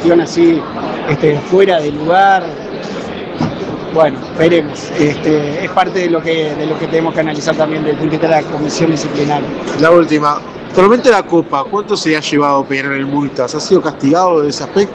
gestión así fuera de lugar. Bueno, veremos. Es parte de lo que tenemos que analizar también desde el punto de vista de la comisión disciplinaria. La última. Actualmente la Copa, ¿cuánto se ha llevado Peñarol en multas? ¿Ha sido castigado de ese aspecto?